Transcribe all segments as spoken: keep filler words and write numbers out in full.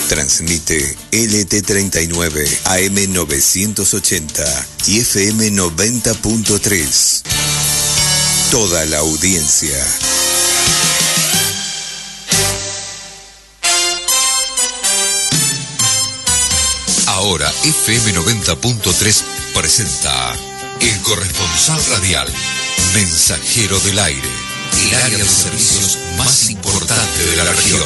Transmite L T treinta y nueve A M novecientos ochenta y F M noventa punto tres. Toda la audiencia. Ahora F M noventa punto tres presenta El Corresponsal Radial, Mensajero del Aire, el área de servicios más importante de la región.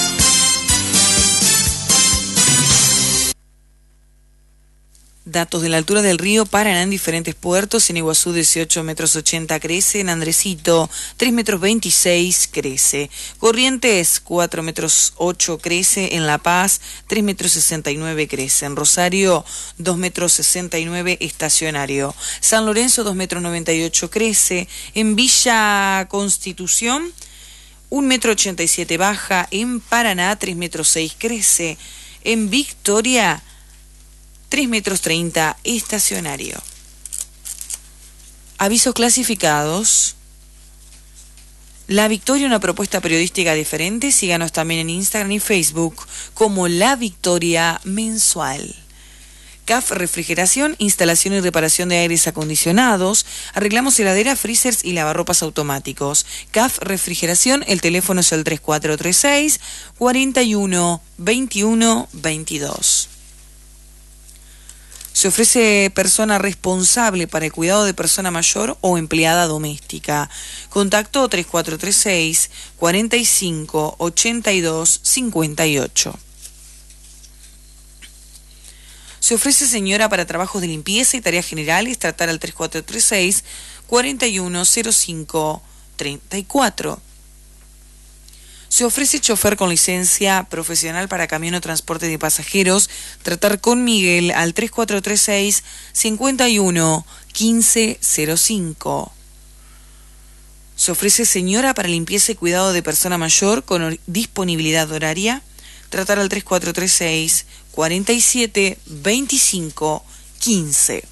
Datos de la altura del río Paraná en diferentes puertos. En Iguazú dieciocho metros ochenta crece, en Andresito tres metros veintiséis crece, Corrientes cuatro metros ocho crece, en La Paz tres metros sesenta y nueve crece, en Rosario dos metros sesenta y nueve estacionario, San Lorenzo dos metros noventa y ocho crece, en Villa Constitución un metro ochenta y siete baja, en Paraná tres metros seis crece, en Victoria tres metros treinta estacionario. Avisos clasificados. La Victoria, una propuesta periodística diferente. Síganos también en Instagram y Facebook como La Victoria Mensual. C A F Refrigeración, instalación y reparación de aires acondicionados. Arreglamos heladeras, freezers y lavarropas automáticos. C A F Refrigeración, el teléfono es el tres cuatro tres seis, cuatro uno, veintiuno veintidós. Se ofrece persona responsable para el cuidado de persona mayor o empleada doméstica. Contacto tres cuatro tres seis, cuarenta y cinco, ochenta y dos, cincuenta y ocho. Se ofrece señora para trabajos de limpieza y tareas generales. Tratar al tres cuatro tres seis, cuarenta y uno, cero cinco, treinta y cuatro. Se ofrece chofer con licencia profesional para camión o transporte de pasajeros. Tratar con Miguel al tres cuatro tres seis, cincuenta y uno, quince cero cinco. Se ofrece señora para limpieza y cuidado de persona mayor con disponibilidad horaria. Tratar al tres cuatro tres seis, cuarenta y siete, veinticinco, quince.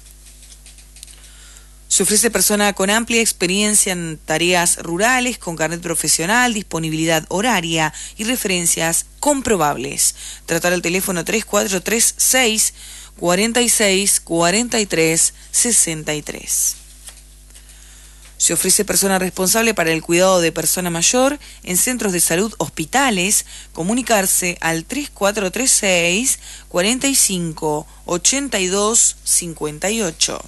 Se ofrece persona con amplia experiencia en tareas rurales, con carnet profesional, disponibilidad horaria y referencias comprobables. Tratar al teléfono tres cuatro tres seis, cuarenta y seis, cuarenta y tres, sesenta y tres. Se ofrece persona responsable para el cuidado de persona mayor en centros de salud, hospitales. Comunicarse al tres cuatro tres seis, cuarenta y cinco, ochenta y dos, cincuenta y ocho.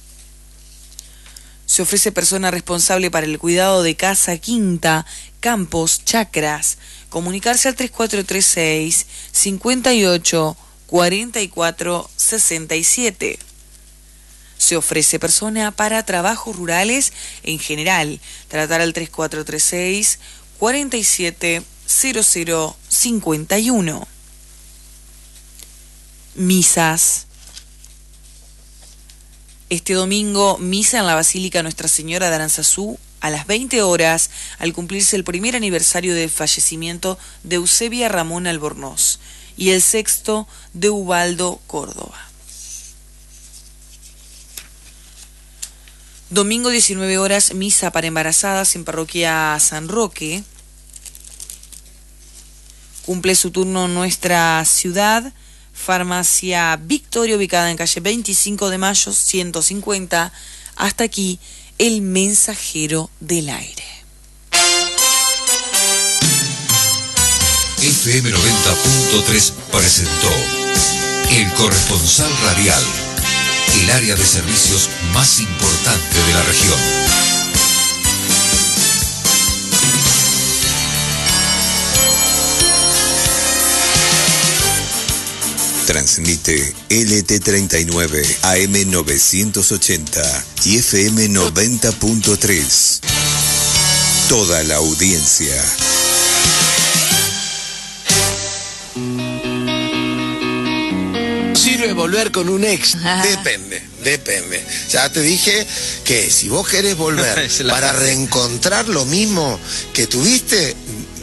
Se ofrece persona responsable para el cuidado de casa, quinta, campos, chacras. Comunicarse al tres cuatro tres seis, cincuenta y ocho, cuarenta y cuatro, sesenta y siete. Se ofrece persona para trabajos rurales en general. Tratar al tres cuatro tres seis, cuarenta y siete, cero cero, cincuenta y uno. Misas. Este domingo, misa en la Basílica Nuestra Señora de Aranzazú a las veinte horas, al cumplirse el primer aniversario del fallecimiento de Eusebia Ramón Albornoz y el sexto de Ubaldo Córdoba. Domingo diecinueve horas, misa para embarazadas en Parroquia San Roque. Cumple su turno Nuestra Ciudad, Farmacia Victoria, ubicada en calle veinticinco de mayo, ciento cincuenta. Hasta aquí, el Mensajero del Aire. F M noventa punto tres presentó El Corresponsal Radial, el área de servicios más importante de la región. Transmite L T treinta y nueve A M novecientos ochenta y F M noventa punto tres. Toda la audiencia. ¿Sirve volver con un ex? Depende, depende. Ya te dije que si vos querés volver para reencontrar lo mismo que tuviste,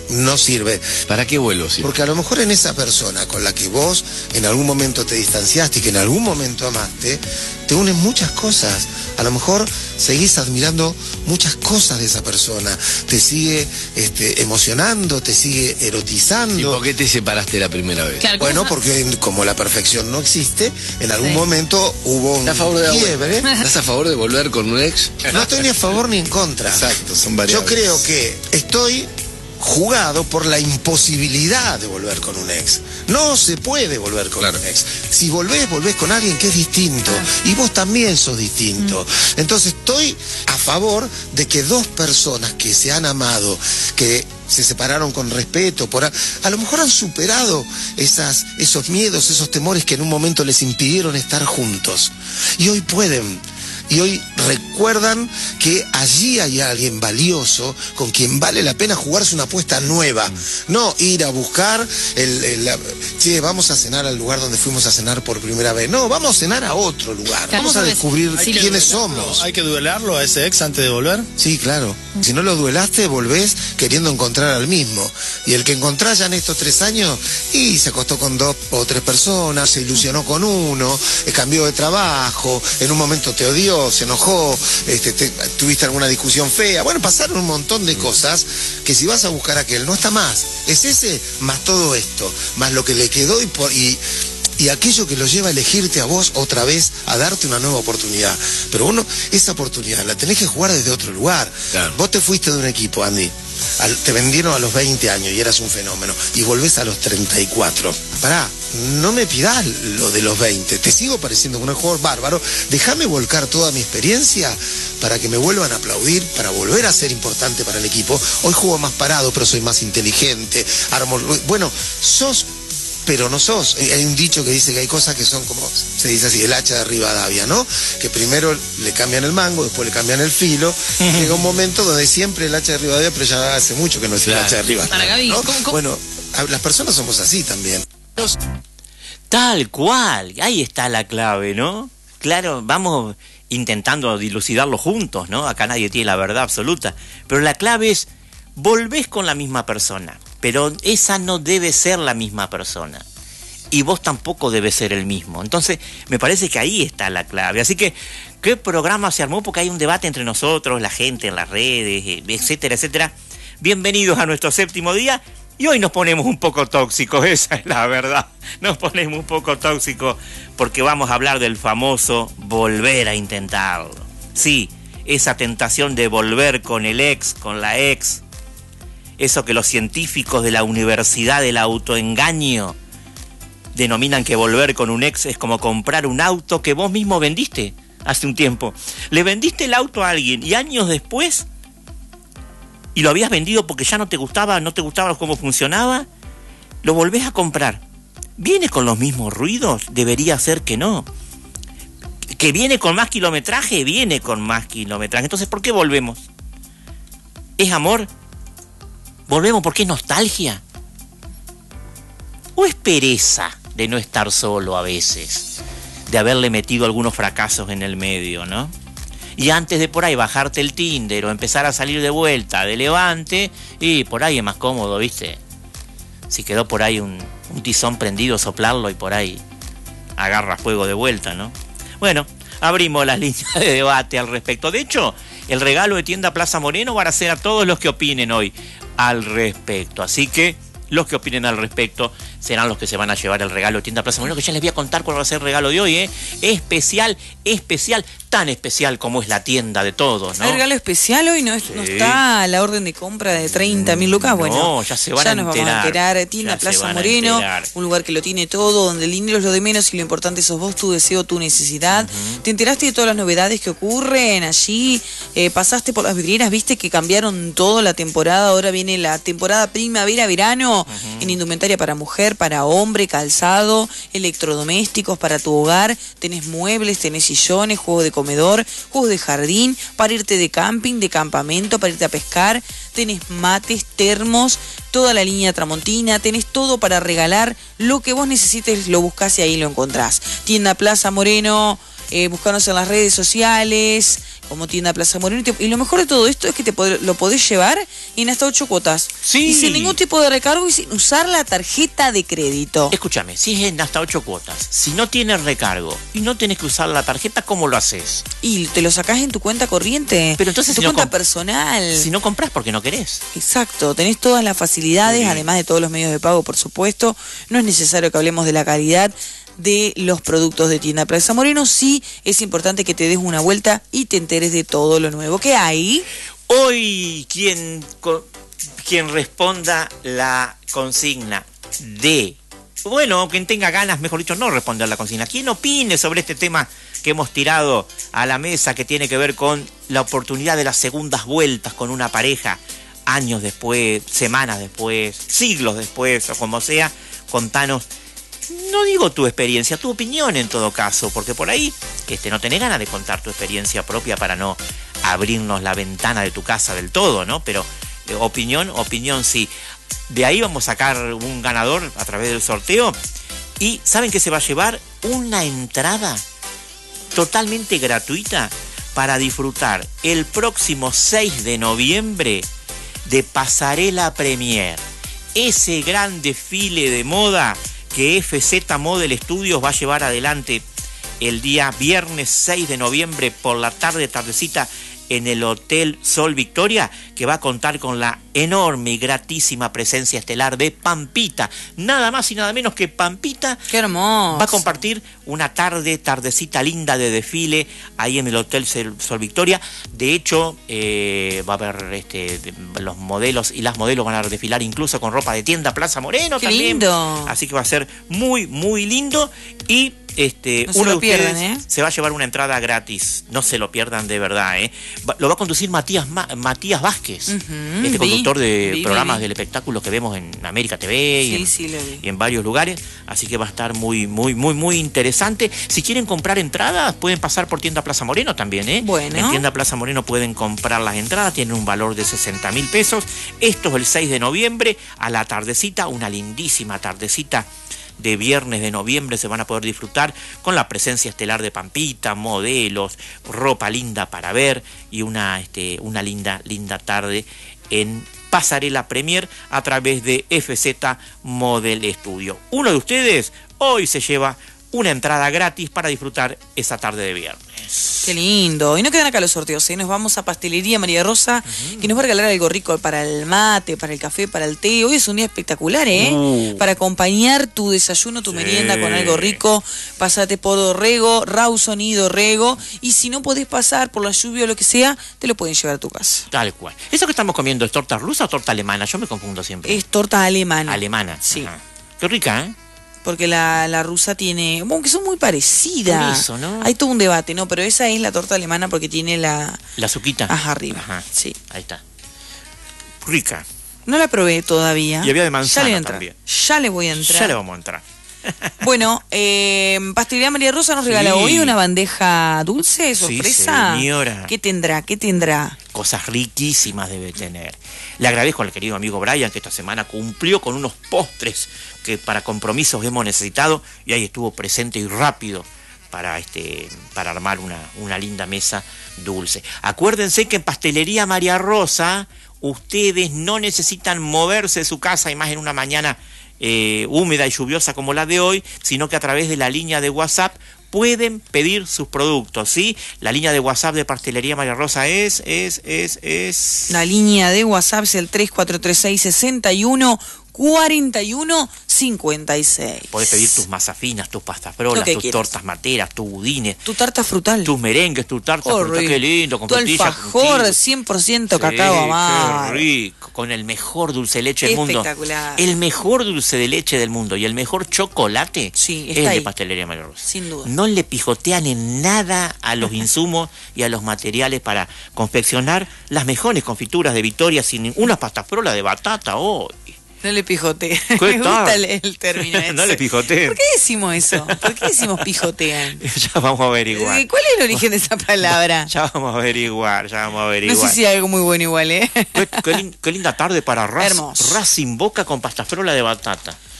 no sirve. ¿Para qué vuelvo? Sí? Porque a lo mejor en esa persona con la que vos en algún momento te distanciaste y que en algún momento amaste, te unen muchas cosas. A lo mejor seguís admirando muchas cosas de esa persona. Te sigue este, emocionando, te sigue erotizando. ¿Y por qué te separaste la primera vez? Claro, bueno, porque como la perfección no existe, en algún sí. momento hubo un ¿Estás a favor de quiebre. ¿Estás a favor de volver con un ex? No estoy ni a favor ni en contra. Exacto, son variables. Yo creo que estoy jugado por la imposibilidad de volver con un ex. No se puede volver con claro. un ex. Si volvés, volvés con alguien que es distinto. Y vos también sos distinto. Mm. Entonces estoy a favor de que dos personas que se han amado, que se separaron con respeto, por a, a lo mejor han superado esas, esos miedos, esos temores que en un momento les impidieron estar juntos. Y hoy pueden. Y hoy recuerdan que allí hay alguien valioso con quien vale la pena jugarse una apuesta nueva. No ir a buscar el, el la, che, vamos a cenar al lugar donde fuimos a cenar por primera vez. No, vamos a cenar a otro lugar. Claro, vamos a descubrir quiénes somos. ¿Hay que duelarlo a ese ex antes de volver? Sí, claro. Si no lo duelaste, volvés queriendo encontrar al mismo. Y el que encontrás ya en estos tres años, y se acostó con dos o tres personas, se ilusionó con uno, cambió de trabajo, en un momento te odió, se enojó, este, te, tuviste alguna discusión fea. Bueno, pasaron un montón de cosas que si vas a buscar a aquel, no está más. Es ese más todo esto, más lo que le quedó y, por, y, y aquello que lo lleva a elegirte a vos otra vez, a darte una nueva oportunidad. Pero uno, esa oportunidad la tenés que jugar desde otro lugar. Claro. Vos te fuiste de un equipo, Andy. Al, te vendieron a los veinte años y eras un fenómeno y volvés a los treinta y cuatro. Pará, no me pidas lo de los veinte, te sigo pareciendo un jugador bárbaro, déjame volcar toda mi experiencia para que me vuelvan a aplaudir, para volver a ser importante para el equipo. Hoy juego más parado, pero soy más inteligente, armo, bueno, sos pero no sos. Hay un dicho que dice que hay cosas que son como, se dice así, el hacha de Rivadavia, ¿no? Que primero le cambian el mango, después le cambian el filo. Llega un momento donde siempre el hacha de Rivadavia, pero ya hace mucho que no es claro. el hacha de Rivadavia, ¿no? ¿Cómo, cómo? Bueno, las personas somos así también. Tal cual, ahí está la clave, ¿no? Claro, vamos intentando dilucidarlo juntos, ¿no? Acá nadie tiene la verdad absoluta, pero la clave es, volvés con la misma persona, pero esa no debe ser la misma persona. Y vos tampoco debes ser el mismo. Entonces, me parece que ahí está la clave. Así que, ¿qué programa se armó? Porque hay un debate entre nosotros, la gente en las redes, etcétera, etcétera. Bienvenidos a nuestro séptimo día. Y hoy nos ponemos un poco tóxicos, esa es la verdad. Nos ponemos un poco tóxicos porque vamos a hablar del famoso volver a intentarlo. Sí, esa tentación de volver con el ex, con la ex. Eso que los científicos de la Universidad del Autoengaño denominan que volver con un ex es como comprar un auto que vos mismo vendiste hace un tiempo. Le vendiste el auto a alguien y años después, y lo habías vendido porque ya no te gustaba, no te gustaba cómo funcionaba, lo volvés a comprar. ¿Viene con los mismos ruidos? Debería ser que no. ¿Que viene con más kilometraje? Viene con más kilometraje. Entonces, ¿por qué volvemos? ¿Es amor? ¿Volvemos porque es nostalgia? ¿O es pereza de no estar solo a veces? De haberle metido algunos fracasos en el medio, ¿no? Y antes de por ahí bajarte el Tinder o empezar a salir de vuelta de levante, y por ahí es más cómodo, ¿viste? Si quedó por ahí un, un tizón prendido, soplarlo y por ahí agarra fuego de vuelta, ¿no? Bueno, abrimos las líneas de debate al respecto. De hecho, el regalo de Tienda Plaza Moreno va a ser a todos los que opinen hoy al respecto. Así que los que opinen al respecto serán los que se van a llevar el regalo de Tienda Plaza Moreno, que ya les voy a contar cuál va a ser el regalo de hoy, ¿eh? Especial, especial, tan especial como es la tienda de todos, ¿no? ¿Hay regalo especial hoy? ¿No, es, sí. no está a la orden de compra de treinta mil lucas? Bueno, no, ya se van ya a nos enterar. vamos a enterar. Tienda Plaza Moreno, un lugar que lo tiene todo, donde el dinero es lo de menos y lo importante sos vos, tu deseo, tu necesidad. Uh-huh. ¿Te enteraste de todas las novedades que ocurren allí? Eh, pasaste por las vidrieras, viste que cambiaron todo la temporada. Ahora viene la temporada primavera-verano, uh-huh. en indumentaria para mujer, para hombre, calzado, electrodomésticos para tu hogar. Tenés muebles, tenés sillones, juegos de comedor, juegos de jardín, para irte de camping, de campamento, para irte a pescar. Tenés mates, termos, toda la línea tramontina, tenés todo para regalar. Lo que vos necesites lo buscás y ahí lo encontrás. Tienda Plaza Moreno, eh, buscanos en las redes sociales como Tienda Plaza Moreno. Y, te, y lo mejor de todo esto es que te pod- lo podés llevar en hasta ocho cuotas. Sí. Y sin ningún tipo de recargo y sin usar la tarjeta de crédito. Escúchame, si es en hasta ocho cuotas, si no tienes recargo y no tenés que usar la tarjeta, ¿cómo lo haces? Y te lo sacás en tu cuenta corriente. Pero entonces en tu si no cuenta comp- personal. Si no compras porque no querés. Exacto, tenés todas las facilidades, Sí. además de todos los medios de pago, por supuesto. No es necesario que hablemos de la calidad de los productos de Tienda Plaza Moreno. Sí es importante que te des una vuelta y te enteres de todo lo nuevo que hay. Hoy quien, co- quien responda la consigna de... Bueno, quien tenga ganas, mejor dicho, no responder la consigna. Quien opine sobre este tema que hemos tirado a la mesa, que tiene que ver con la oportunidad de las segundas vueltas con una pareja, años después, semanas después, siglos después, o como sea, contanos, no digo tu experiencia, tu opinión en todo caso, porque por ahí este, no tenés ganas de contar tu experiencia propia para no abrirnos la ventana de tu casa del todo, ¿no? Pero eh, opinión, opinión sí. De ahí vamos a sacar un ganador a través del sorteo. Y ¿saben qué se va a llevar? Una entrada totalmente gratuita para disfrutar el próximo seis de noviembre de Pasarela Premier. Ese gran desfile de moda que F Z Model Studios va a llevar adelante el día viernes seis de noviembre por la tarde, tardecita, en el Hotel Sol Victoria, que va a contar con la enorme y gratísima presencia estelar de Pampita. Nada más y nada menos que Pampita. ¡Qué hermoso! Va a compartir una tarde, tardecita linda de desfile ahí en el Hotel Sol Victoria. De hecho, eh, va a haber este, los modelos y las modelos van a desfilar incluso con ropa de Tienda Plaza Moreno. ¡Qué también. lindo! Así que va a ser muy, muy lindo. Y este, No se uno lo de ustedes pierdan, ¿eh? se va a llevar una entrada gratis. No se lo pierdan de verdad, ¿eh? Va- lo va a conducir Matías, Ma- Matías Vázquez, Ujú, este vi, conductor de vi, vi, programas vi. del espectáculo que vemos en América T V y, Sí, en, sí, lo vi. y en varios lugares. Así que va a estar muy, muy, muy, muy interesante. Si quieren comprar entradas, pueden pasar por Tienda Plaza Moreno también, ¿eh? Bueno. En Tienda Plaza Moreno pueden comprar las entradas, tienen un valor de sesenta mil pesos. Esto es el seis de noviembre, a la tardecita, una lindísima tardecita de viernes de noviembre. Se van a poder disfrutar con la presencia estelar de Pampita, modelos, ropa linda para ver y una, este, una linda, linda tarde en Pasarela Premier a través de F Z Model Studio. Uno de ustedes hoy se lleva una entrada gratis para disfrutar esa tarde de viernes. Qué lindo. Y no quedan acá los sorteos, ¿eh? Nos vamos a Pastelería María Rosa, uh-huh. que nos va a regalar algo rico para el mate, para el café, para el té. Hoy es un día espectacular, ¿eh? Uh. Para acompañar tu desayuno, tu sí. merienda con algo rico. Pásate por Dorrego, Rawson y Dorrego. Y si no podés pasar por la lluvia o lo que sea, te lo pueden llevar a tu casa. Tal cual. ¿Eso que estamos comiendo es torta rusa o torta alemana? Yo me confundo siempre. Es torta alemana. Alemana. Sí. Ajá. Qué rica, ¿eh? Porque la, la rusa tiene, bueno, que son muy parecidas. Por eso, ¿no? Hay todo un debate, ¿no? Pero esa es la torta alemana porque tiene la... La azuquita. Ajá, arriba. Ajá. Sí. Ahí está. Rica. No la probé todavía. Y había de manzana ya le también. Ya le voy a entrar. Ya le vamos a entrar. Bueno, eh, Pastelería María Rosa nos regala sí. hoy una bandeja dulce, sorpresa. Sí, señora. ¿Qué tendrá? ¿Qué tendrá? Cosas riquísimas debe tener. Le agradezco al querido amigo Brian que esta semana cumplió con unos postres que para compromisos hemos necesitado y ahí estuvo presente y rápido para este para armar una, una linda mesa dulce. Acuérdense que en Pastelería María Rosa ustedes no necesitan moverse de su casa y más en una mañana eh, húmeda y lluviosa como la de hoy, sino que a través de la línea de WhatsApp pueden pedir sus productos, ¿sí? La línea de WhatsApp de Pastelería María Rosa es, es, es, es... La línea de WhatsApp es el tres cuatro tres seis, seis uno, cuarenta y uno, cincuenta y seis. Podés pedir tus masafinas, tus pastas frolas, tus quieras. Tortas materas, tus budines. Tu tarta frutal. Tus merengues, tu tarta oh, frutal, qué lindo. Con tu frutilla, alfajor con cien por ciento cacao sí, amar. Qué rico, con el mejor dulce de leche del mundo. Espectacular. El mejor dulce de leche del mundo y el mejor chocolate sí, es está de ahí. Pastelería María Rosa. Sin duda. No le pijotean en nada a los insumos y a los materiales para confeccionar las mejores confituras de Victoria sin unas pastas frolas de batata hoy. Oh. No le pijotean. Me gusta el, el término ese. No le pijotean. ¿Por qué decimos eso? ¿Por qué decimos pijotean? Ya vamos a averiguar. ¿Cuál es el origen de esa palabra? Ya vamos a averiguar, ya vamos a averiguar. No sé si hay algo muy bueno igual, ¿eh? Qué, qué, qué linda tarde para Raz, Racing Boca con pasta frola de batata.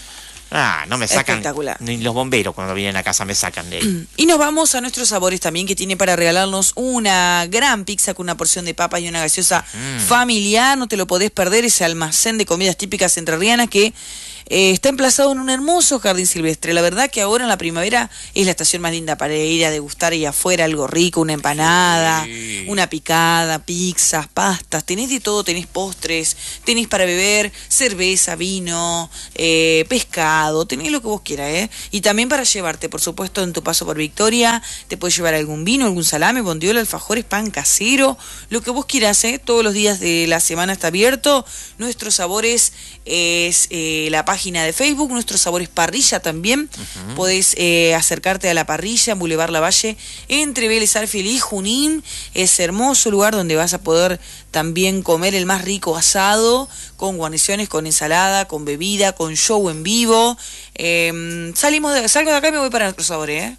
Ah, no me sacan. Espectacular. Ni los bomberos cuando vienen a casa me sacan de ahí. Y nos vamos a Nuestros Sabores también, que tiene para regalarnos una gran pizza con una porción de papas y una gaseosa mm. familiar. No te lo podés perder, ese almacén de comidas típicas entrerrianas que eh, está emplazado en un hermoso jardín silvestre. La verdad que ahora en la primavera es la estación más linda para ir a degustar ahí afuera algo rico, una empanada, sí. una picada, pizzas, pastas. Tenés de todo, tenés postres, tenés para beber cerveza, vino, eh, pescado, tenés lo que vos quieras, ¿eh? Y también para llevarte, por supuesto, en tu paso por Victoria, te puedes llevar algún vino, algún salame, bondiola, alfajores, pan casero, lo que vos quieras, ¿eh? Todos los días de la semana está abierto. Nuestros Sabores es eh, la página de Facebook, Nuestros Sabores Parrilla también. Uh-huh. Podés eh, acercarte a la parrilla en Boulevard Lavalle, entre Vélez Arfiel y Junín. Es hermoso lugar donde vas a poder también comer el más rico asado, con guarniciones, con ensalada, con bebida, con show en vivo. Eh, salimos de, salgo de acá y me voy para Nuestros Sabores, ¿eh?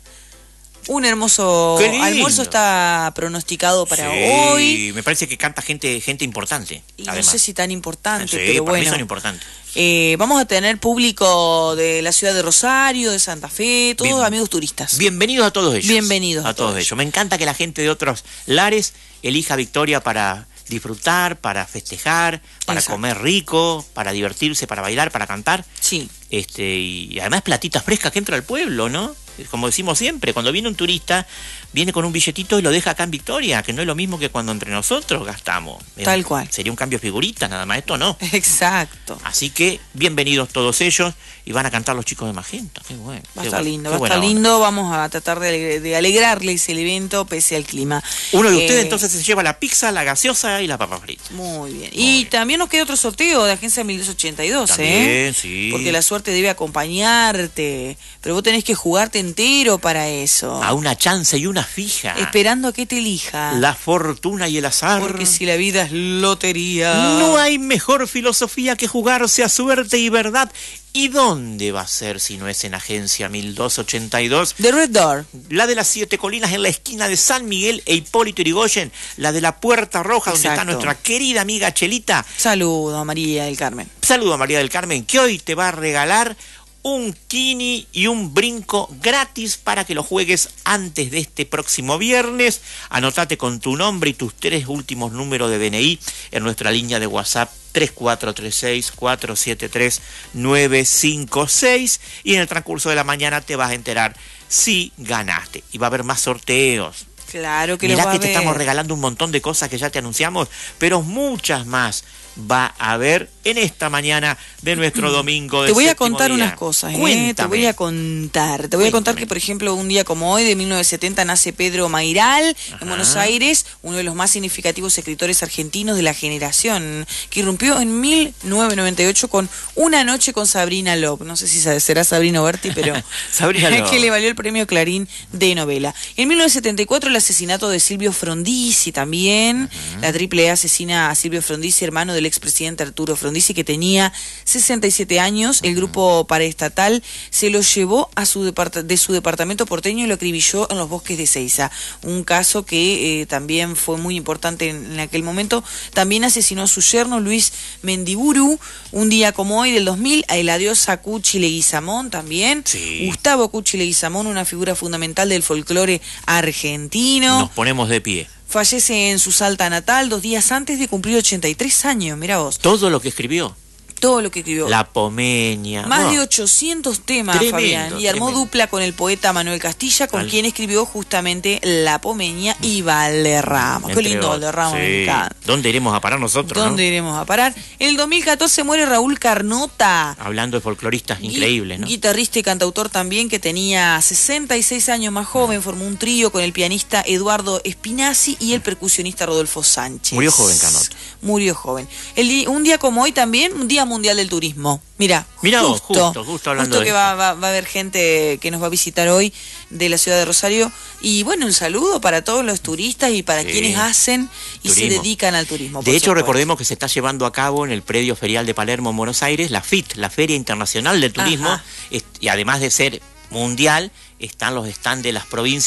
Un hermoso almuerzo está pronosticado para sí, hoy. Me parece que canta gente gente importante. Y además. No sé si tan importante, sí, pero para bueno. Mí son importantes. Eh, vamos a tener público de la ciudad de Rosario, de Santa Fe, todos Bien, amigos turistas. Bienvenidos a todos ellos. Bienvenidos a, a todos, todos ellos. Me encanta que la gente de otros lares elija Victoria para disfrutar, para festejar, para Exacto. comer rico, para divertirse, para bailar, para cantar. Sí. Este, y además platitas frescas que entra al pueblo, ¿no? Como decimos siempre, cuando viene un turista, viene con un billetito y lo deja acá en Victoria, que no es lo mismo que cuando entre nosotros gastamos. Tal es, cual. Sería un cambio de figurita, nada más, esto no. Exacto. Así que, bienvenidos todos ellos, y van a cantar los chicos de Magenta. Qué bueno. Va a qué estar bueno, lindo, va a estar lindo, vamos a tratar de, de alegrarles el evento pese al clima. Uno de eh, ustedes entonces se lleva la pizza, la gaseosa y la papa frita. Muy bien. Muy y bien. También nos queda otro sorteo de Agencia mil doscientos ochenta y dos, También, ¿eh? sí. Porque la suerte debe acompañarte, pero vos tenés que jugarte entero para eso. A una chance y una fija. Esperando a que te elija. La fortuna y el azar. Porque si la vida es lotería. No hay mejor filosofía que jugarse a suerte y verdad. ¿Y dónde va a ser si no es en Agencia mil doscientos ochenta y dos? The Red Door. La de las Siete Colinas en la esquina de San Miguel e Hipólito Yrigoyen. La de la Puerta Roja, Exacto. donde está nuestra querida amiga Chelita. Saludo a María del Carmen. Saludo a María del Carmen, que hoy te va a regalar un kini y un brinco gratis para que lo juegues antes de este próximo viernes. Anotate con tu nombre y tus tres últimos números de D N I en nuestra línea de WhatsApp tres cuatro tres seis, cuatro siete tres, nueve cinco seis, y en el transcurso de la mañana te vas a enterar si ganaste. Y va a haber más sorteos. Claro que Mirá lo va que a te ver. estamos regalando un montón de cosas que ya te anunciamos, pero muchas más va a haber en esta mañana de nuestro domingo de Te voy a séptimo contar día. unas cosas, ¿eh? Cuéntame. Te voy a contar. Te voy a contar que, por ejemplo, un día como hoy, de mil novecientos setenta, nace Pedro Mairal, Ajá. en Buenos Aires, uno de los más significativos escritores argentinos de la generación, que irrumpió en mil novecientos noventa y ocho con Una noche con Sabrina Lop. No sé si será Sabrina Berti, pero Sabrina es Lop. que le valió el premio Clarín de novela. En mil novecientos setenta y cuatro, el asesinato de Silvio Frondizi también. Uh-huh. La Triple A asesina a Silvio Frondizi, hermano del expresidente Arturo Frondizi, que tenía sesenta y siete años. El grupo paraestatal se lo llevó a su depart- de su departamento porteño y lo acribilló en los bosques de Seiza. Un caso que eh, también fue muy importante en, en aquel momento. También asesinó a su yerno Luis Mendiburu. Un día como hoy del dos mil, a el adiós a Cuchi Leguizamón también. Sí. Gustavo Cuchi Leguizamón, una figura fundamental del folclore argentino. Nos ponemos de pie. Fallece en su Salta natal dos días antes de cumplir ochenta y tres años, mira vos. Todo lo que escribió. Todo lo que escribió. La Pomeña. Más oh. de ochocientos temas, Tremendo, Fabián. Y armó tremendo. dupla con el poeta Manuel Castilla, con Al... quien escribió justamente La Pomeña y Valderrama. Qué lindo Valderrama, sí. me encanta. ¿Dónde iremos a parar nosotros? ¿Dónde ¿no? iremos a parar? En el dos mil catorce muere Raúl Carnota. Hablando de folcloristas increíbles, ¿no? Guitarrista y cantautor también, que tenía sesenta y seis años más joven. Formó un trío con el pianista Eduardo Espinazzi y el percusionista Rodolfo Sánchez. Murió joven Carnota. Murió joven. El di- un día como hoy también, un Día Mundial del Turismo. Mira, Mirá justo, vos, justo, justo hablando justo de que esto. va, va, va a haber gente que nos va a visitar hoy de la ciudad de Rosario. Y bueno, un saludo para todos los turistas y para Sí. quienes hacen y Turismo. se dedican al turismo. De por hecho, supuesto. recordemos que se está llevando a cabo en el predio ferial de Palermo, en Buenos Aires, la F I T, la Feria Internacional del Turismo, Ajá. est- y además de ser mundial, están los stands de las provincias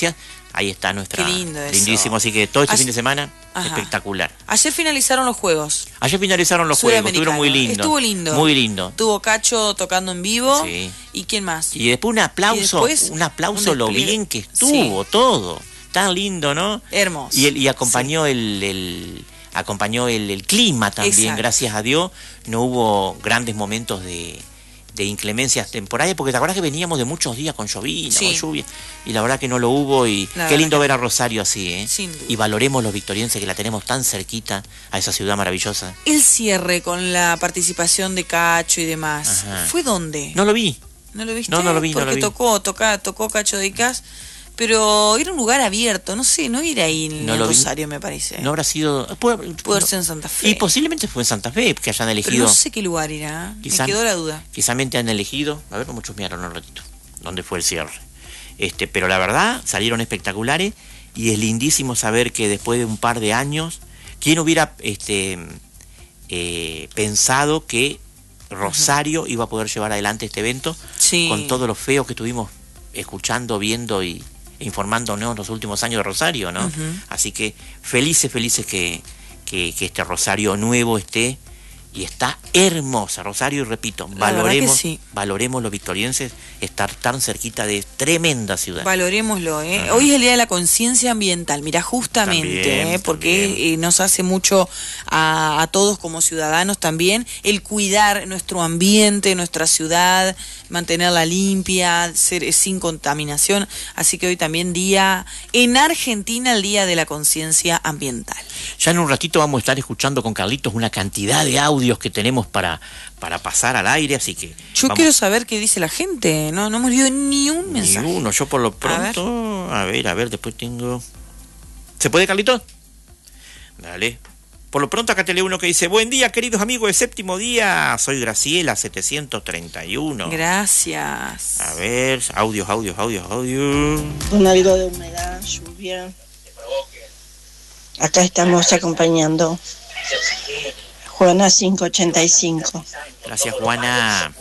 ahí está nuestra... Qué lindo eso. Lindísimo, así que todo este Ayer- fin de semana, Ajá. espectacular. Ayer finalizaron los juegos. Ayer finalizaron los juegos, estuvieron muy Sudamericano. lindos. Estuvo lindo. Muy lindo. Tuvo Cacho tocando en vivo. Sí. ¿Y quién más? Y después un aplauso, Y después, un aplauso un lo despliegue. bien que estuvo, todo. Tan lindo, ¿no? Hermoso. Y, el, y acompañó el, el acompañó el, el clima también, Exacto. gracias a Dios. No hubo grandes momentos de, de inclemencias temporales, porque te acuerdas que veníamos de muchos días con llovina, Sí. con lluvia, y la verdad que no lo hubo, y La qué lindo verdad ver a Rosario así, ¿eh? Sin duda. Y valoremos los victorienses que la tenemos tan cerquita a esa ciudad maravillosa. El cierre con la participación de Cacho y demás. Ajá. ¿Fue dónde? No lo vi. ¿No lo viste? No, no lo vi, no Porque lo vi. tocó, toca, tocó Cacho de Cas, pero era un lugar abierto, no sé, no era ahí en No lo vi. Rosario, me parece. No habrá sido... Pudo, Pudo haber sido en Santa Fe. Y posiblemente fue en Santa Fe, que hayan Pero elegido... no sé qué lugar era. Quizá- Me quedó la duda. Quizá mente han elegido, a ver, muchos miraron un ratito, dónde fue el cierre. Este, pero la verdad, salieron espectaculares y es lindísimo saber que después de un par de años, ¿quién hubiera este, eh, pensado que Rosario iba a poder llevar adelante este evento Sí. con todo lo feo que estuvimos escuchando, viendo y informándonos en los últimos años de Rosario, ¿no? Ujú. Así que felices, felices que, que, que este Rosario nuevo esté y está hermosa, Rosario, y repito, La verdad que valoremos, sí. valoremos los victorienses estar tan cerquita de tremenda ciudad. Valorémoslo, ¿eh? Ajá. Hoy es el Día de la Conciencia Ambiental, mira, justamente, También, ¿eh? Porque también. eh, nos hace mucho a, a todos como ciudadanos también el cuidar nuestro ambiente, nuestra ciudad, mantenerla limpia, ser eh, sin contaminación. Así que hoy también día, en Argentina, el Día de la Conciencia Ambiental. Ya en un ratito vamos a estar escuchando con Carlitos una cantidad de audios que tenemos para, para pasar al aire, así que... Yo vamos- quiero saber qué dice la gente, no, no hemos leído ni un Ni mensaje. uno, yo por lo pronto... A ver, a ver, después tengo... ¿Se puede, Carlitos? Dale. Por lo pronto acá te leo uno que dice: buen día, queridos amigos de Séptimo Día. Soy Graciela setecientos treinta y uno. Gracias. A ver, audios, audios, audios, audios. Con algo de humedad, lluvia. Acá estamos acompañando. Juana quinientos ochenta y cinco. Gracias, Juana.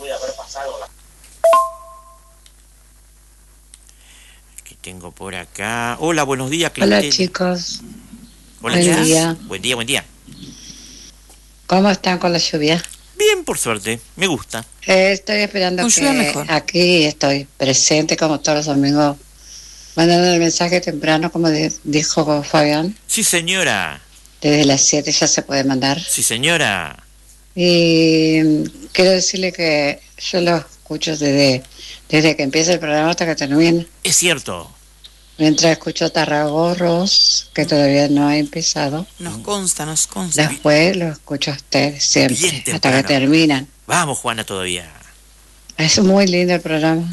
¿Qué tengo por acá? Hola, buenos días, Hola Cristel. chicos, Hola, buen chicas. día. Buen día, buen día. ¿Cómo están con la lluvia? Bien, por suerte, me gusta. Eh, estoy esperando Con que lluvia mejor. aquí estoy presente como todos los domingos, mandando el mensaje temprano, como di- dijo Fabián, Sí, señora. desde las siete ya se puede mandar. Sí, señora. Y mm, quiero decirle que yo lo escucho desde, desde que empieza el programa hasta que termina. Es cierto. Mientras escucho Tarragorros, que todavía no ha empezado, Nos consta, nos consta. después lo escucho a ustedes Bien siempre, hasta temprano. que terminan. Vamos, Juana, todavía. Es muy lindo el programa.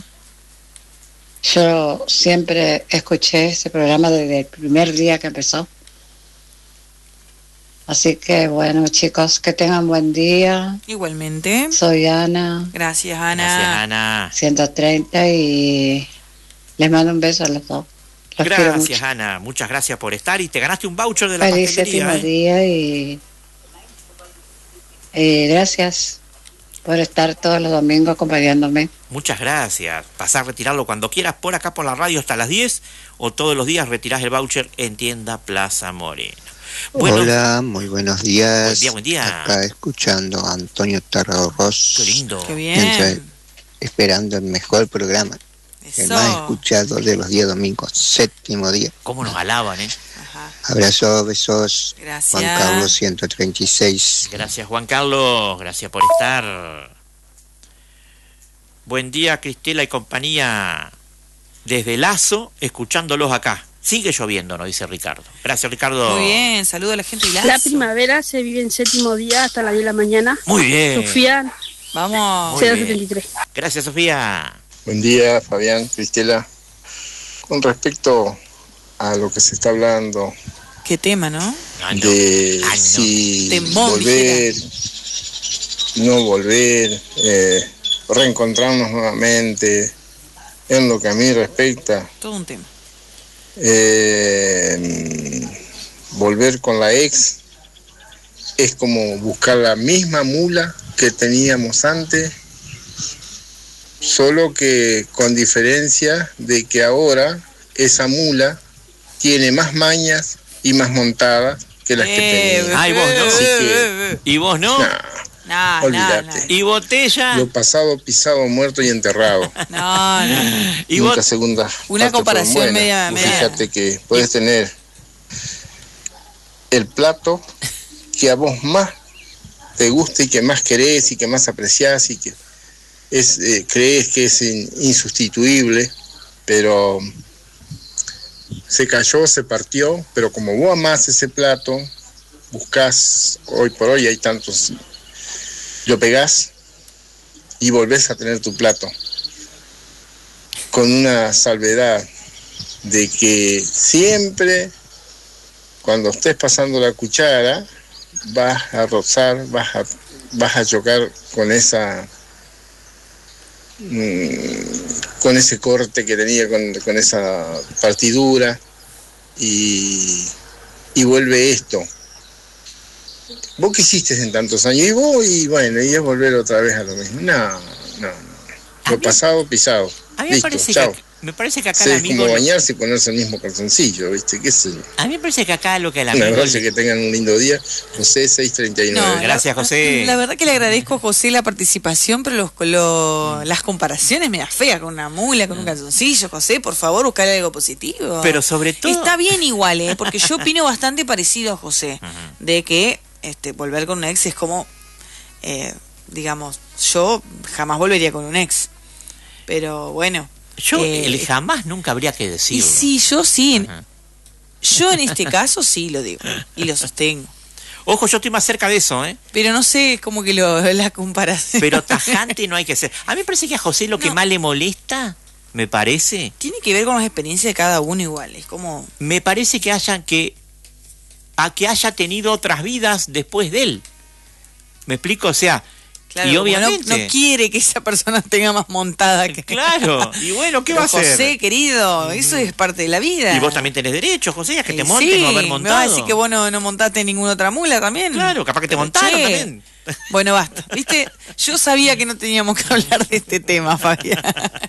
Yo siempre escuché ese programa desde el primer día que empezó. Así que bueno, chicos, que tengan buen día. Igualmente. Soy Ana, Gracias, Ana. Gracias, Ana. ciento treinta, y les mando un beso a los dos. Los quiero Gracias, mucho. Ana. Muchas gracias por estar y te ganaste un voucher de la Feliz séptimo pastelería. ¿eh? día y, y gracias por estar todos los domingos acompañándome. Muchas gracias. Pasar a retirarlo cuando quieras por acá por la radio hasta las diez o todos los días retirás el voucher en tienda Plaza Moreno. Bueno, Hola, muy buenos días. Buen día, buen día. Acá escuchando a Antonio Tarragorros. qué lindo. Qué Mientras bien. esperando el mejor programa, el más Eso. escuchado de los días domingos, Séptimo Día. Cómo nos alaban, ¿eh? Ajá. Abrazos, besos. Gracias. Juan Carlos ciento treinta y seis. Gracias, Juan Carlos. Gracias por estar. Buen día, Cristela y compañía. Desde Lazo, escuchándolos acá. Sigue lloviendo, nos dice Ricardo. Gracias, Ricardo. Muy bien, saludo a la gente de Lazo. La primavera se vive en séptimo día hasta las diez de la mañana. Muy bien. Sofía, Vamos. Muy cero bien. setenta y tres. Gracias, Sofía. Buen día, Fabián, Cristela. Con respecto a lo que se está hablando Qué tema, ¿no? Año. de Año. si Temón, volver, no volver, eh, reencontrarnos nuevamente, en lo que a mí respecta, Todo un tema. eh, volver con la ex es como buscar la misma mula que teníamos antes, solo que con diferencia de que ahora esa mula tiene más mañas y más montadas que las que tenía. Ay, vos no. Así que, ¿Y vos no? nah, Nah, olvídate. nah, nah. ¿Y botella? Lo pasado, pisado, muerto y enterrado. No, no. ¿Y Nunca vos? segunda Una parte fueron comparación buenas. media- Vos media- Fíjate que puedes tener el plato que a vos más te gusta y que más querés y que más apreciás y que es, eh, crees que es in- insustituible, pero se cayó, se partió, pero como vos amás ese plato, buscás, hoy por hoy hay tantos, lo pegás y volvés a tener tu plato, con una salvedad de que siempre cuando estés pasando la cuchara vas a rozar, vas a, vas a chocar con esa mmm, con ese corte que tenía, con, con esa partidura y, y vuelve esto. ¿Vos qué hiciste en tantos años? Y vos, y bueno, y es volver otra vez a lo mismo. No, no, no. Lo pasado, pisado. A mí me Listo, parece, chao. que, me parece que acá Sí, el es amigo... como lo- bañarse y ponerse el mismo calzoncillo, ¿viste? ¿Qué sé yo? A mí me parece que acá lo que el Un amigo... abrazo y que tengan un lindo día. José seiscientos treinta y nueve. No, Gracias, la- José. La verdad que le agradezco a José la participación, pero los, lo- las comparaciones me da fea con una mula, con un calzoncillo. José, por favor, buscar algo positivo. Pero sobre todo... Está bien igual, ¿eh? Porque yo opino bastante parecido a José, de que este volver con un ex es como, eh, digamos, yo jamás volvería con un ex. Pero bueno. Yo, eh, el jamás nunca habría que Y decirlo. sí, yo sí. en- Ajá. Yo en este caso sí lo digo y lo sostengo. Ojo, yo estoy más cerca de eso, ¿eh? Pero no sé, como que lo, la comparación. Pero tajante no hay que ser. A mí me parece que a José lo que No. más le molesta, me parece, Tiene que ver con las experiencias de cada uno igual. Es como... me parece que haya que a que haya tenido otras vidas después de él. ¿Me explico? O sea, Claro, y como obviamente... No, no quiere que esa persona tenga más montada que... Claro, y bueno, ¿qué Pero va a hacer? José, querido, eso es parte de la vida. Y vos también tenés derecho, José, a que te Eh, monten sí, o haber me montado. vas a decir que vos no, no montaste ninguna otra mula también. Claro, capaz que te Pero, montaron che, también. Bueno, basta. ¿Viste? Yo sabía que no teníamos que hablar de este tema, Fabián.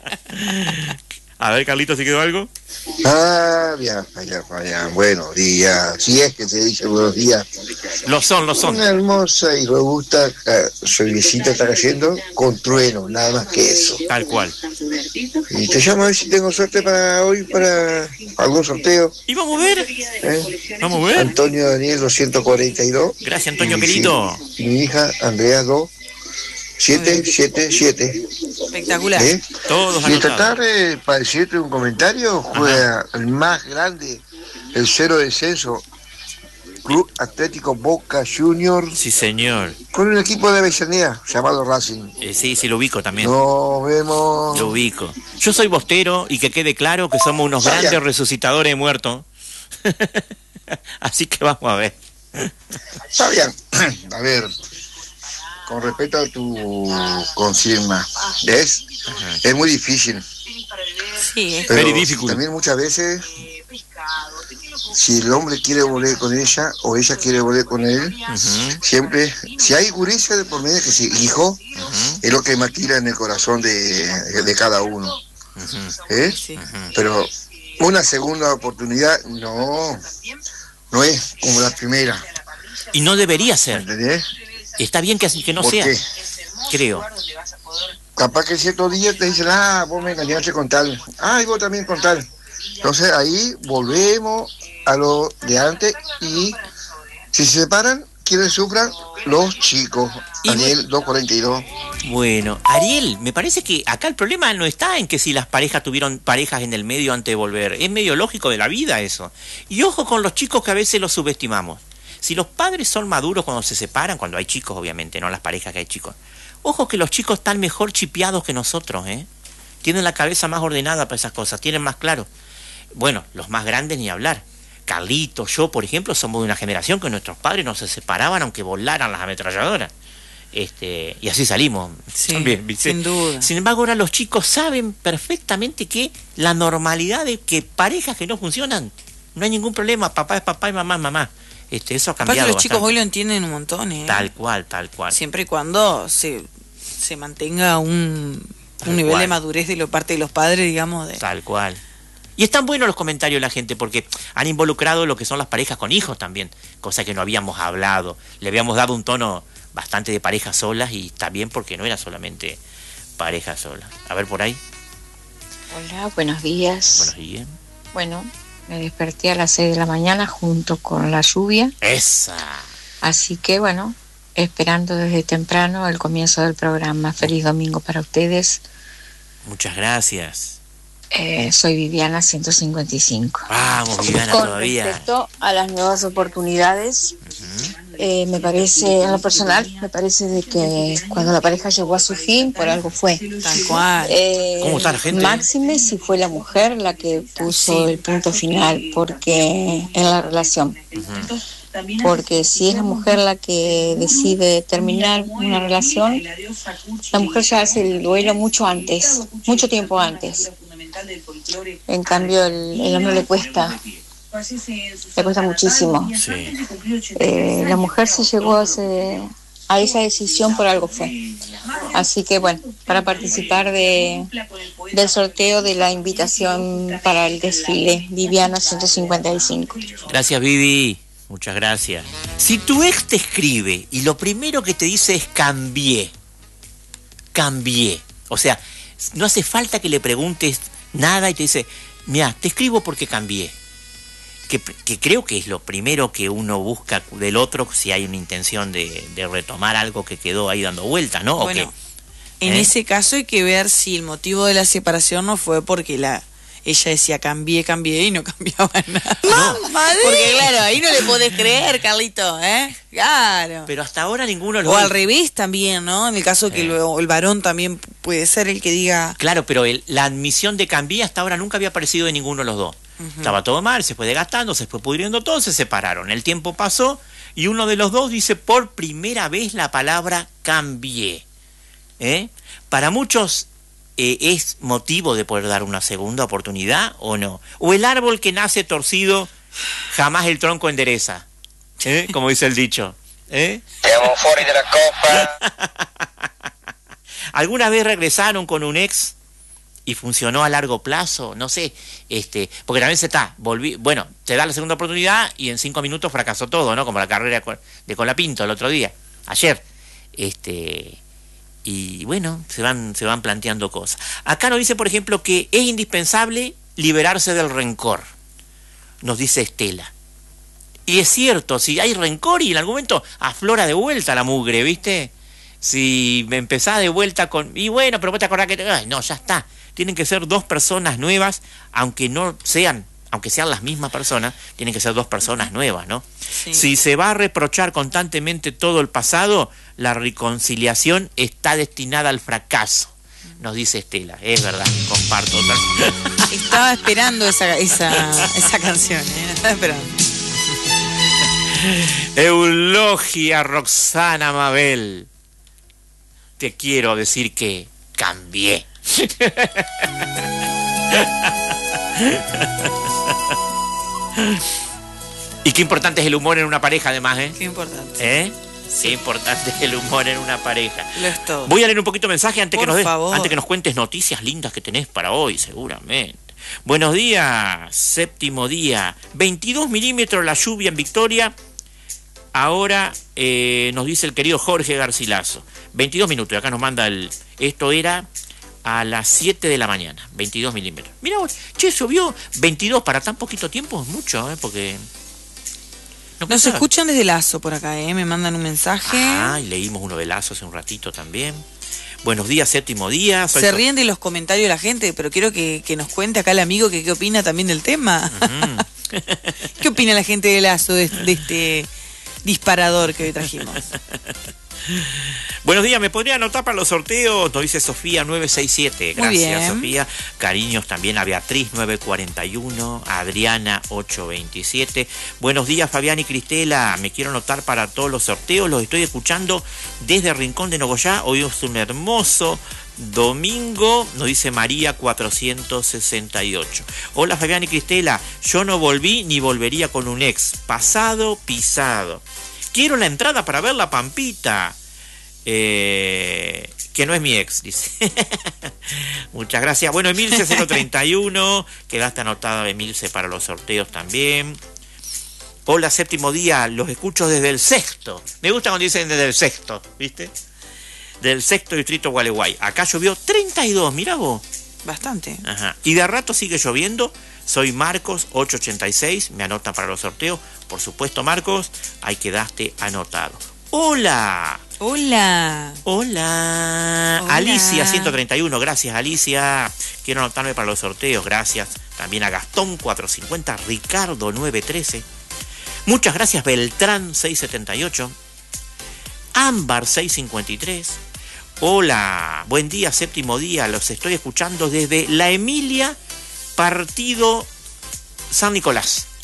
A ver, Carlitos, ¿si quedó algo? Fabián, Fabián, Fabián, buenos días. Si es que se dice buenos días. Lo son, lo son. Una hermosa y robusta eh, cervecita está cayendo con trueno, nada más que eso. Tal cual. Y te llamo a ver si tengo suerte para hoy, para algún sorteo. Y vamos a ver. ¿Eh? Vamos a ver. Antonio Daniel doscientos cuarenta y dos. Gracias, Antonio, Y querido. sí, y mi hija Andrea dos. siete siete siete. Espectacular. ¿Eh? Todos Y esta anotados. tarde, para decirte un comentario, juega el más grande, el cero descenso, Club Atlético Boca Juniors, Sí, señor. con un equipo de Avellaneda llamado Racing. Eh, sí, sí, lo ubico también. Nos vemos. Lo ubico. Yo soy bostero y que quede claro que somos unos Vaya. grandes resucitadores de muertos. Así que vamos a ver. Fabián, a ver, con respecto a tu consigna, ¿ves? Es muy difícil. Sí, es Pero Very difficult. también muchas veces, si el hombre quiere volver con ella o ella quiere volver con él, Ujú. siempre, si hay gurises de por medio que sí, hijo, es lo que maquila en el corazón de, de cada uno. ¿Eh? sí. Pero una segunda oportunidad no, no es como la primera, Y no debería ser. ¿entendés? Está bien que, así- que no ¿Por sea. qué? Creo. Capaz que ciertos días te dicen, ah, vos me engañaste con tal, ah, y vos también con tal. Entonces ahí volvemos a lo de antes y si se separan, quienes sufran los chicos. Y Daniel doscientos cuarenta y dos. Bueno, Ariel, me parece que acá el problema no está en que si las parejas tuvieron parejas en el medio antes de volver. Es medio lógico de la vida eso. Y ojo con los chicos que a veces los subestimamos. Si los padres son maduros cuando se separan, cuando hay chicos obviamente, no las parejas que hay chicos. Ojo que los chicos están mejor chipeados que nosotros, ¿eh? Tienen la cabeza más ordenada para esas cosas, tienen más claro. Bueno, los más grandes ni hablar. Carlitos, yo, por ejemplo, somos de una generación que nuestros padres no se separaban aunque volaran las ametralladoras. Este, y así salimos. Sí, También, ¿viste? sin duda. Sin embargo, ahora los chicos saben perfectamente que la normalidad de que parejas que no funcionan, no hay ningún problema, papá es papá y mamá es mamá. Este, eso ha Aparte cambiado los chicos bastante. hoy lo entienden un montón, ¿eh? Tal cual, tal cual. Siempre y cuando se, se mantenga un, Tal un nivel cual. de madurez de lo parte de los padres, digamos, de, Tal cual. Y están buenos los comentarios de la gente porque han involucrado lo que son las parejas con hijos también, cosa que no habíamos hablado. Le habíamos dado un tono bastante de parejas solas y está bien porque no era solamente parejas solas. A ver por ahí. Hola, buenos días. Buenos días. Bueno, me desperté a las seis de la mañana junto con la lluvia. ¡Esa! Así que bueno, esperando desde temprano el comienzo del programa. Feliz domingo para ustedes. Muchas gracias. Eh, soy Viviana ciento cincuenta y cinco. Vamos, Viviana, con todavía. Respecto a las nuevas oportunidades, uh-huh. eh, me parece, en lo personal, me parece de que cuando la pareja llegó a su fin, por algo fue. Tal cual. Eh, ¿Cómo está la gente? Máxime si fue la mujer la que puso sí. el punto final, porque en la relación. Uh-huh. Porque si es la mujer la que decide terminar una relación, la mujer ya hace el duelo mucho antes, mucho tiempo antes. En cambio, el, el hombre le cuesta, le cuesta muchísimo. Sí. Eh, la mujer se llegó a, ese, a esa decisión por algo fue. Así que bueno, para participar de del sorteo de la invitación para el desfile, Viviana ciento cincuenta y cinco. Gracias, Vivi. Muchas gracias. Si tu ex te escribe y lo primero que te dice es cambié, cambié, o sea, no hace falta que le preguntes nada y te dice, mira, te escribo porque cambié, que, que creo que es lo primero que uno busca del otro si hay una intención de, de retomar algo que quedó ahí dando vueltas, ¿no? Bueno, ¿o qué? En ¿Eh? ese caso hay que ver si el motivo de la separación no fue porque la... ella decía cambié, cambié y no cambiaba nada. No, porque claro, ahí no le podés creer, Carlito, ¿eh? Claro. Pero hasta ahora ninguno lo... O al revés también, ¿no? En el caso que eh. luego el varón también puede ser el que diga... Claro, pero el, la admisión de cambié hasta ahora nunca había aparecido de ninguno de los dos. Uh-huh. Estaba todo mal, se fue desgastando, se fue pudriendo todo, se separaron. El tiempo pasó y uno de los dos dice por primera vez la palabra cambié. ¿Eh? Para muchos... Eh, ¿es motivo de poder dar una segunda oportunidad o no? ¿O el árbol que nace torcido jamás el tronco endereza? ¿Eh? Como dice el dicho. ¿Eh? Siamo fuori de la copa. ¿Alguna vez regresaron con un ex y funcionó a largo plazo? No sé, este, porque también se está, volví, bueno, te da la segunda oportunidad y en cinco minutos fracasó todo, ¿no? Como la carrera de Colapinto el otro día, ayer. Este... Y bueno, se van, se van planteando cosas. Acá nos dice, por ejemplo, que es indispensable liberarse del rencor. Nos dice Estela. Y es cierto, si hay rencor y en algún momento aflora de vuelta la mugre, ¿viste? Si me empezás de vuelta con... Y bueno, pero vos te acordás que... Ay, no, ya está. Tienen que ser dos personas nuevas, aunque no sean... aunque sean las mismas personas, tienen que ser dos personas nuevas, ¿no? Sí. Si se va a reprochar constantemente todo el pasado, la reconciliación está destinada al fracaso, nos dice Estela. Es verdad, comparto. Estaba esperando esa, esa, esa canción, ¿eh? Estaba esperando. Eulogia Roxana Mabel, te quiero decir que cambié. Y qué importante es el humor en una pareja, además, ¿eh? Qué importante. ¿Eh? Sí. Qué importante es el humor en una pareja. Lo es todo. Voy a leer un poquito de mensaje antes que, nos des, antes que nos cuentes noticias lindas que tenés para hoy, seguramente. Buenos días, séptimo día. veintidós milímetros la lluvia en Victoria. Ahora eh, nos dice el querido Jorge Garcilaso. veintidós minutos, y acá nos manda el... Esto era... a las siete de la mañana, veintidós milímetros. Mira vos, che, llovió veintidós para tan poquito tiempo, es mucho, ¿eh? Porque... No Nos escuchan desde Lazo por acá, ¿eh? Me mandan un mensaje. Ah, y leímos uno de Lazo hace un ratito también. Buenos días, séptimo día. Soy Se ríen de los comentarios de la gente, pero quiero que, que nos cuente acá el amigo que qué opina también del tema. Uh-huh. ¿Qué opina la gente de Lazo de, de este disparador que hoy trajimos? Buenos días, ¿me podría anotar para los sorteos? Nos dice Sofía nueve seis siete. Gracias, Sofía. Cariños también a Beatriz nueve cuarenta y uno, a Adriana ocho veintisiete. Buenos días, Fabián y Cristela. Me quiero anotar para todos los sorteos. Los estoy escuchando desde Rincón de Nogoyá. Hoy es un hermoso domingo, nos dice María cuatrocientos sesenta y ocho. Hola, Fabián y Cristela. Yo no volví ni volvería con un ex. Pasado, pisado. Quiero la entrada para ver la Pampita. Eh, que no es mi ex, dice. Muchas gracias. Bueno, Emilce cero treinta y uno, quedaste anotado Emilce para los sorteos también. Hola, séptimo día, los escucho desde el sexto. Me gusta cuando dicen desde el sexto, ¿viste? Del sexto distrito Gualeguay. Acá llovió treinta y dos, mirá vos. Bastante. Ajá. Y de rato sigue lloviendo. Soy Marcos ochocientos ochenta y seis, me anotan para los sorteos. Por supuesto, Marcos, ahí quedaste anotado. Hola. Hola. Hola. Hola. Alicia ciento treinta y uno, gracias Alicia. Quiero anotarme para los sorteos, gracias. También a Gastón cuatrocientos cincuenta, Ricardo novecientos trece. Muchas gracias Beltrán seiscientos setenta y ocho. Ámbar seiscientos cincuenta y tres. Hola, buen día, séptimo día. Los estoy escuchando desde La Emilia, partido San Nicolás.